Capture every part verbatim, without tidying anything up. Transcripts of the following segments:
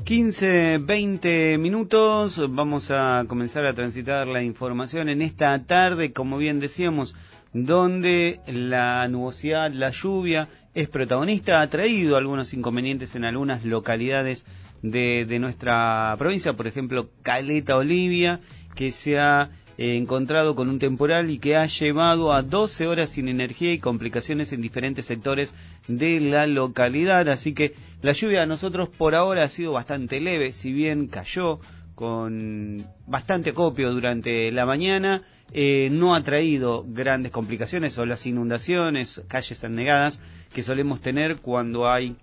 quince, veinte minutos, vamos a comenzar a transitar la información en esta tarde, como bien decíamos, donde la nubosidad, la lluvia es protagonista, ha traído algunos inconvenientes en algunas localidades de, de nuestra provincia, por ejemplo, Caleta Olivia, que se ha eh, encontrado con un temporal y que ha llevado a doce horas sin energía y complicaciones en diferentes sectores de la localidad, así que la lluvia a nosotros por ahora ha sido bastante leve, si bien cayó con bastante acopio durante la mañana, eh, no ha traído grandes complicaciones o las inundaciones, calles anegadas que solemos tener cuando hay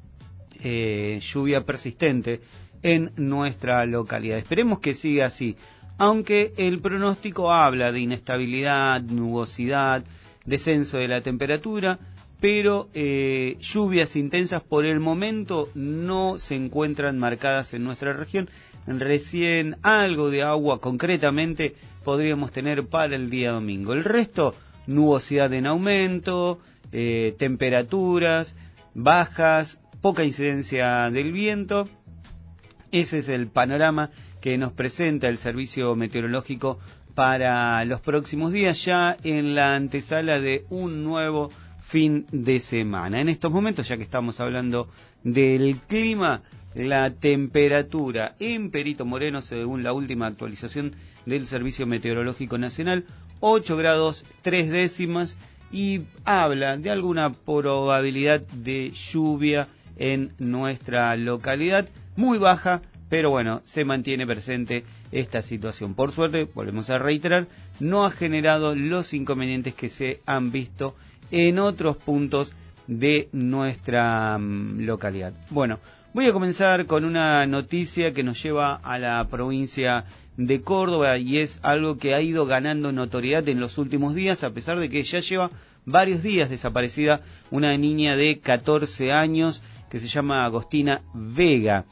eh, lluvia persistente en nuestra localidad. Esperemos que siga así, aunque el pronóstico habla de inestabilidad, nubosidad, descenso de la temperatura, pero eh, lluvias intensas por el momento no se encuentran marcadas en nuestra región. Recién algo de agua concretamente podríamos tener para el día domingo. El resto, nubosidad en aumento, eh, temperaturas bajas, poca incidencia del viento. Ese es el panorama que nos presenta el Servicio Meteorológico para los próximos días, ya en la antesala de un nuevo fin de semana. En estos momentos, ya que estamos hablando del clima, la temperatura en Perito Moreno, según la última actualización del Servicio Meteorológico Nacional, ocho grados tres décimas, y habla de alguna probabilidad de lluvia en nuestra localidad, muy baja, pero bueno, se mantiene presente esta situación. Por suerte, volvemos a reiterar, no ha generado los inconvenientes que se han visto en otros puntos de nuestra um, localidad. Bueno, voy a comenzar con una noticia que nos lleva a la provincia de Córdoba y es algo que ha ido ganando notoriedad en los últimos días, a pesar de que ya lleva varios días desaparecida una niña de catorce años que se llama Agostina Vega.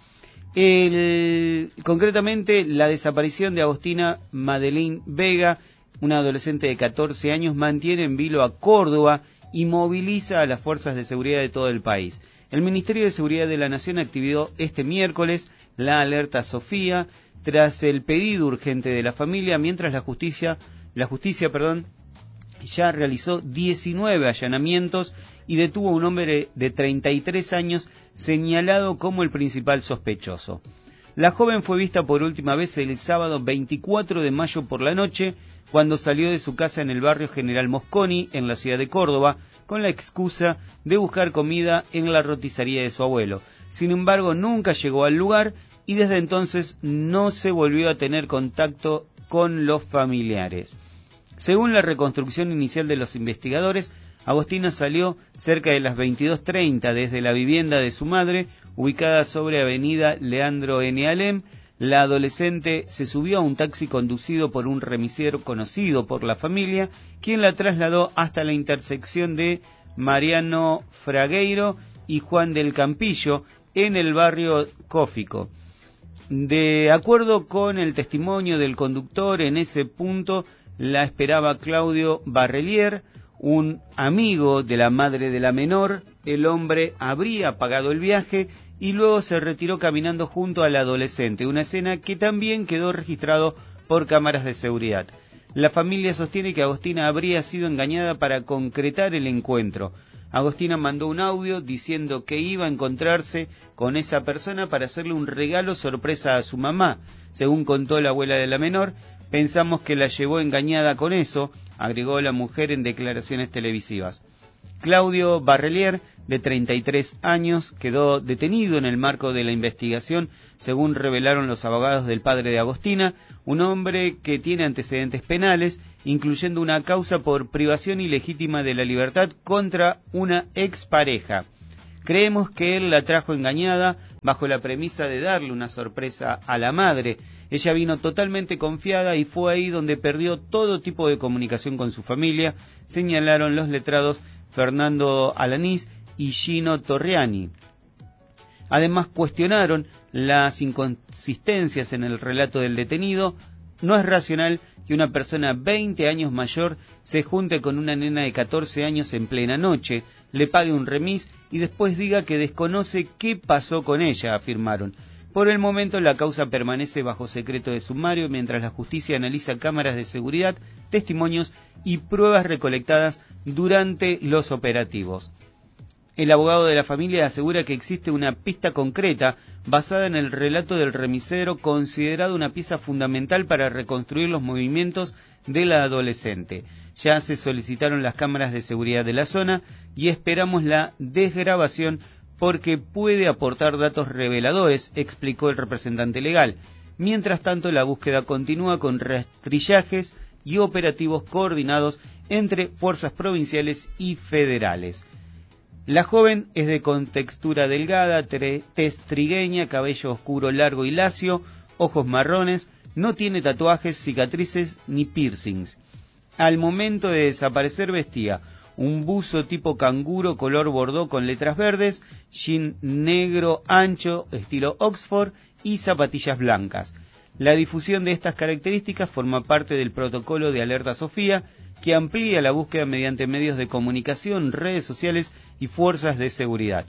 El, concretamente, la desaparición de Agostina Madeleine Vega, una adolescente de catorce años, mantiene en vilo a Córdoba y moviliza a las fuerzas de seguridad de todo el país. El Ministerio de Seguridad de la Nación activó este miércoles la alerta Sofía tras el pedido urgente de la familia, mientras la justicia, la justicia, perdón, ya realizó diecinueve allanamientos y detuvo a un hombre de treinta y tres años señalado como el principal sospechoso. La joven fue vista por última vez el sábado veinticuatro de mayo por la noche, cuando salió de su casa en el barrio General Mosconi, en la ciudad de Córdoba, con la excusa de buscar comida en la roticería de su abuelo. Sin embargo, nunca llegó al lugar y desde entonces no se volvió a tener contacto con los familiares. Según la reconstrucción inicial de los investigadores, Agostina salió cerca de las veintidós treinta desde la vivienda de su madre, ubicada sobre avenida Leandro N. Alem. La adolescente se subió a un taxi conducido por un remisero conocido por la familia, quien la trasladó hasta la intersección de Mariano Fragueiro y Juan del Campillo, en el barrio Cófico. De acuerdo con el testimonio del conductor, en ese punto la esperaba Claudio Barrelier, un amigo de la madre de la menor. El hombre habría pagado el viaje y luego se retiró caminando junto a la adolescente, una escena que también quedó registrado por cámaras de seguridad. La familia sostiene que Agostina habría sido engañada para concretar el encuentro. Agostina mandó un audio diciendo que iba a encontrarse con esa persona para hacerle un regalo sorpresa a su mamá. Según contó la abuela de la menor, pensamos que la llevó engañada con eso, agregó la mujer en declaraciones televisivas. Claudio Barrelier, de treinta y tres años, quedó detenido en el marco de la investigación, según revelaron los abogados del padre de Agostina, un hombre que tiene antecedentes penales, incluyendo una causa por privación ilegítima de la libertad contra una expareja. Creemos que él la trajo engañada bajo la premisa de darle una sorpresa a la madre. Ella vino totalmente confiada y fue ahí donde perdió todo tipo de comunicación con su familia, señalaron los letrados Fernando Alanís y Gino Torriani. Además, cuestionaron las inconsistencias en el relato del detenido. No es racional que una persona veinte años mayor se junte con una nena de catorce años en plena noche, le pague un remis y después diga que desconoce qué pasó con ella, afirmaron. Por el momento, la causa permanece bajo secreto de sumario mientras la justicia analiza cámaras de seguridad, testimonios y pruebas recolectadas durante los operativos. El abogado de la familia asegura que existe una pista concreta basada en el relato del remisero, considerado una pieza fundamental para reconstruir los movimientos de la adolescente. Ya se solicitaron las cámaras de seguridad de la zona y esperamos la desgrabación porque puede aportar datos reveladores, explicó el representante legal. Mientras tanto, la búsqueda continúa con rastrillajes y operativos coordinados entre fuerzas provinciales y federales. La joven es de contextura delgada, tez trigueña, cabello oscuro largo y lacio, ojos marrones, no tiene tatuajes, cicatrices ni piercings. Al momento de desaparecer vestía un buzo tipo canguro color bordó con letras verdes, jean negro ancho estilo Oxford y zapatillas blancas. La difusión de estas características forma parte del protocolo de Alerta Sofía, que amplía la búsqueda mediante medios de comunicación, redes sociales y fuerzas de seguridad.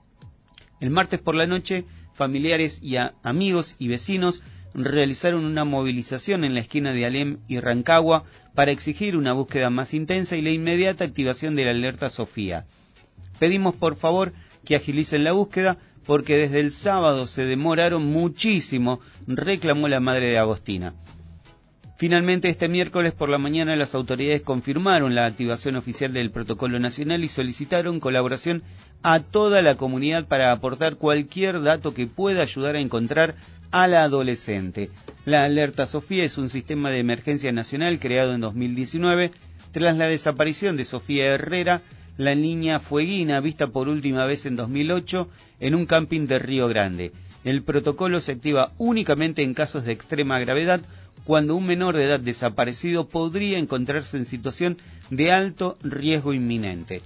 El martes por la noche, familiares y a, amigos y vecinos realizaron una movilización en la esquina de Alem y Rancagua para exigir una búsqueda más intensa y la inmediata activación de la Alerta Sofía. Pedimos por favor que agilicen la búsqueda porque desde el sábado se demoraron muchísimo, reclamó la madre de Agostina. Finalmente, este miércoles por la mañana las autoridades confirmaron la activación oficial del protocolo nacional y solicitaron colaboración a toda la comunidad para aportar cualquier dato que pueda ayudar a encontrar a la adolescente. La Alerta Sofía es un sistema de emergencia nacional creado en dos mil diecinueve tras la desaparición de Sofía Herrera, la niña fueguina vista por última vez en dos mil ocho en un camping de Río Grande. El protocolo se activa únicamente en casos de extrema gravedad, cuando un menor de edad desaparecido podría encontrarse en situación de alto riesgo inminente.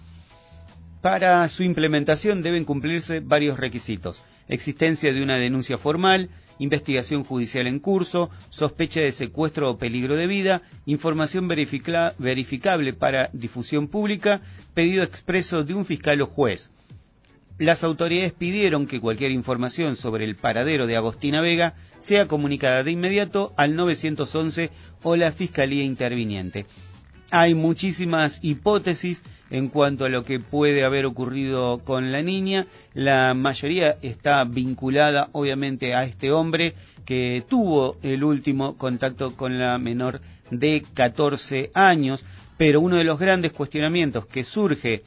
Para su implementación deben cumplirse varios requisitos: existencia de una denuncia formal, investigación judicial en curso, sospecha de secuestro o peligro de vida, información verifica- verificable para difusión pública, pedido expreso de un fiscal o juez. Las autoridades pidieron que cualquier información sobre el paradero de Agostina Vega sea comunicada de inmediato al nueve once o la Fiscalía Interviniente. Hay muchísimas hipótesis en cuanto a lo que puede haber ocurrido con la niña. La mayoría está vinculada, obviamente, a este hombre que tuvo el último contacto con la menor de catorce años. Pero uno de los grandes cuestionamientos que surge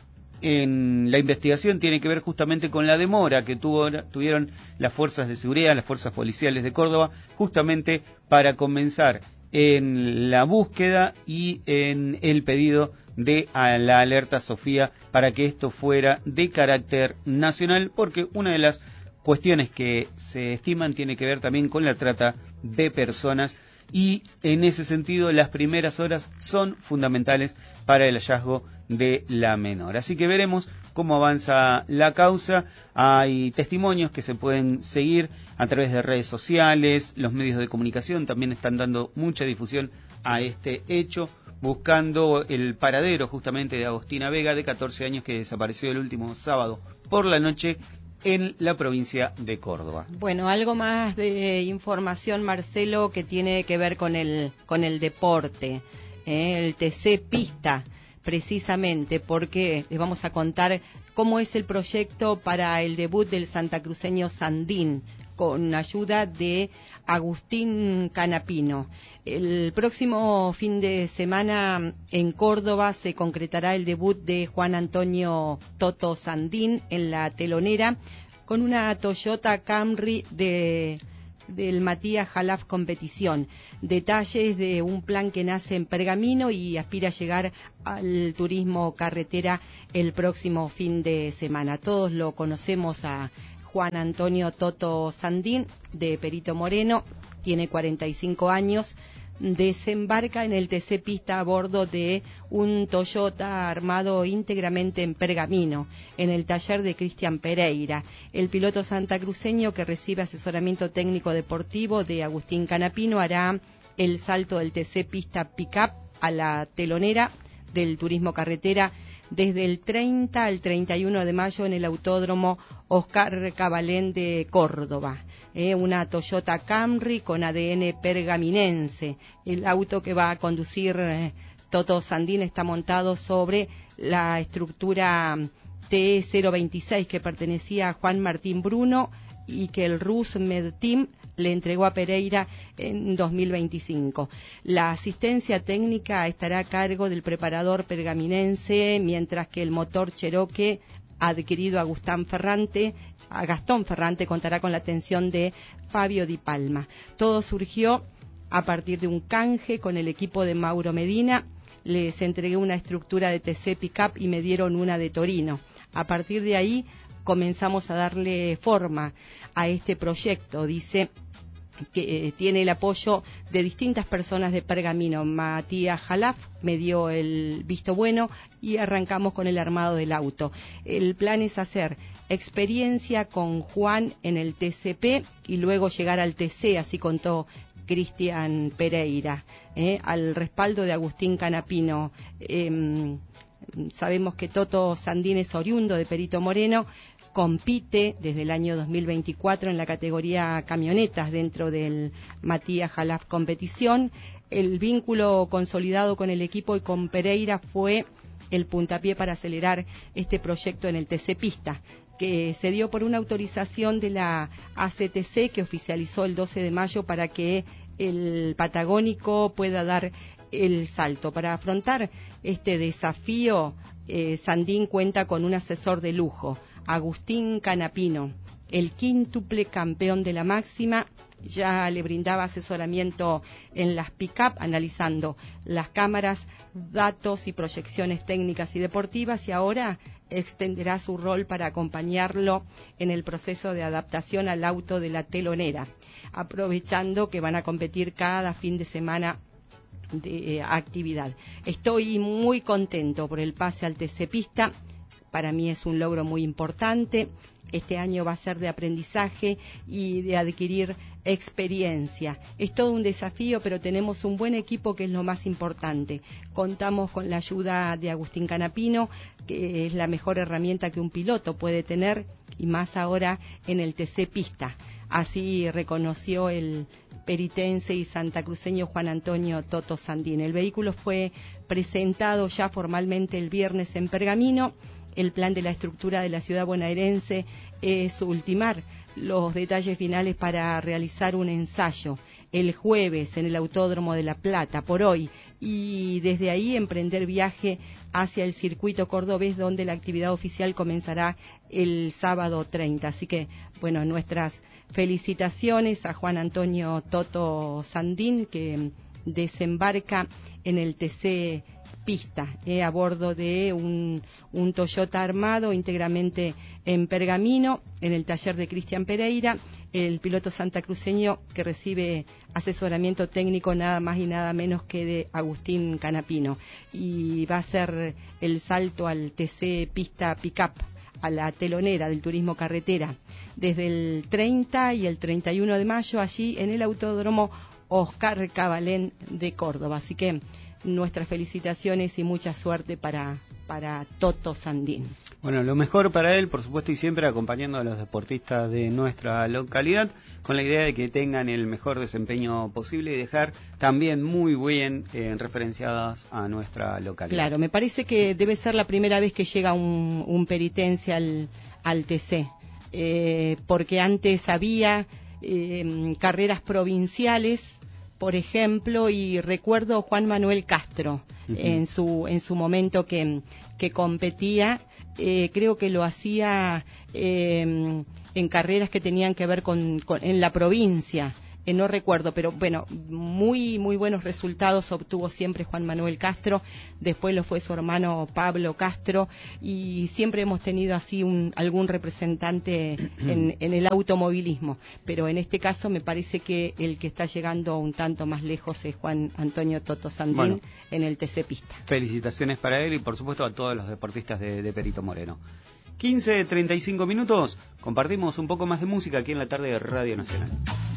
en la investigación tiene que ver justamente con la demora que tuvo, tuvieron las fuerzas de seguridad, las fuerzas policiales de Córdoba, justamente para comenzar en la búsqueda y en el pedido de a la Alerta Sofía para que esto fuera de carácter nacional, porque una de las cuestiones que se estiman tiene que ver también con la trata de personas, y en ese sentido las primeras horas son fundamentales para el hallazgo de la menor. Así que veremos cómo avanza la causa. Hay testimonios que se pueden seguir a través de redes sociales, los medios de comunicación también están dando mucha difusión a este hecho, buscando el paradero justamente de Agostina Vega, de catorce años, que desapareció el último sábado por la noche en la provincia de Córdoba. Bueno, algo más de información, Marcelo, que tiene que ver con el con el deporte, ¿eh? El T C Pista, precisamente, porque les vamos a contar cómo es el proyecto para el debut del santacruceño Sandín, con ayuda de Agustín Canapino. El próximo fin de semana en Córdoba se concretará el debut de Juan Antonio Toto Sandín en la telonera con una Toyota Camry de del Matías Jalaf Competición. Detalles de un plan que nace en Pergamino y aspira a llegar al turismo carretera el próximo fin de semana. Todos lo conocemos a Juan Antonio Toto Sandín, de Perito Moreno, tiene cuarenta y cinco años, desembarca en el T C Pista a bordo de un Toyota armado íntegramente en Pergamino, en el taller de Cristian Pereira. El piloto santacruceño, que recibe asesoramiento técnico deportivo de Agustín Canapino, hará el salto del T C Pista Pickup a la telonera del turismo carretera desde el treinta al treinta y uno de mayo en el Autódromo Oscar Cabalén de Córdoba. Eh, una Toyota Camry con A D N pergaminense. El auto que va a conducir eh, Toto Sandin está montado sobre la estructura T E cero veintiséis que pertenecía a Juan Martín Bruno y que el Rus Med Team le entregó a Pereira en dos mil veinticinco. La asistencia técnica estará a cargo del preparador pergaminense, mientras que el motor Cherokee adquirido a Gastón Ferrante, a Gastón Ferrante contará con la atención de Fabio Di Palma. Todo surgió a partir de un canje con el equipo de Mauro Medina. Les entregué una estructura de T C Pickup y me dieron una de Torino. A partir de ahí comenzamos a darle forma a este proyecto. Dice que eh, tiene el apoyo de distintas personas de Pergamino. Matías Jalaf me dio el visto bueno y arrancamos con el armado del auto. El plan es hacer experiencia con Juan en el T C P y luego llegar al T C, así contó Cristian Pereira, eh, al respaldo de Agustín Canapino. Eh, sabemos que Toto Sandin es oriundo de Perito Moreno, compite desde el año dos mil veinticuatro en la categoría camionetas dentro del Matías Jalaf Competición. El vínculo consolidado con el equipo y con Pereira fue el puntapié para acelerar este proyecto en el T C Pista, que se dio por una autorización de la A C T C que oficializó el doce de mayo para que el patagónico pueda dar el salto. Para afrontar este desafío, eh, Sandin cuenta con un asesor de lujo, Agustín Canapino, el quíntuple campeón de la máxima. Ya le brindaba asesoramiento en las pick-up, analizando las cámaras, datos y proyecciones técnicas y deportivas, y ahora extenderá su rol para acompañarlo en el proceso de adaptación al auto de la telonera, aprovechando que van a competir cada fin de semana de eh, actividad. Estoy muy contento por el pase al T C Pista. Para mí es un logro muy importante. Este año va a ser de aprendizaje y de adquirir experiencia. Es todo un desafío, pero tenemos un buen equipo, que es lo más importante. Contamos con la ayuda de Agustín Canapino, que es la mejor herramienta que un piloto puede tener, y más ahora en el T C Pista. Así reconoció el peritense y santacruceño Juan Antonio Toto Sandin. El vehículo fue presentado ya formalmente el viernes en Pergamino. El plan de la estructura de la ciudad bonaerense es ultimar los detalles finales para realizar un ensayo el jueves en el Autódromo de La Plata, por hoy, y desde ahí emprender viaje hacia el circuito cordobés, donde la actividad oficial comenzará el sábado treinta. Así que, bueno, nuestras felicitaciones a Juan Antonio Toto Sandin, que desembarca en el T C Pista, eh, a bordo de un, un Toyota armado íntegramente en Pergamino, en el taller de Cristian Pereira, el piloto santacruceño que recibe asesoramiento técnico nada más y nada menos que de Agustín Canapino, y va a ser el salto al T C Pista Pickup, a la telonera del turismo carretera, desde el treinta y el treinta y uno de mayo allí en el Autódromo Oscar Cabalén de Córdoba. Así que nuestras felicitaciones y mucha suerte para, para Toto Sandin. Bueno, lo mejor para él, por supuesto, y siempre acompañando a los deportistas de nuestra localidad, con la idea de que tengan el mejor desempeño posible y dejar también muy bien eh, referenciadas a nuestra localidad. Claro, me parece que debe ser la primera vez que llega un, un peritense al, al T C, eh, porque antes había eh, carreras provinciales, por ejemplo, y recuerdo Juan Manuel Castro, uh-huh. en su en su momento que, que competía, eh, creo que lo hacía eh, en carreras que tenían que ver con, con en la provincia. Eh, no recuerdo, pero bueno, muy muy buenos resultados obtuvo siempre Juan Manuel Castro. Después lo fue su hermano Pablo Castro, y siempre hemos tenido así un, algún representante en, en el automovilismo, pero en este caso me parece que el que está llegando un tanto más lejos es Juan Antonio Toto Sandin, bueno, en el T C Pista. Felicitaciones para él y por supuesto a todos los deportistas de, de Perito Moreno. quince treinta y cinco minutos, compartimos un poco más de música aquí en la tarde de Radio Nacional.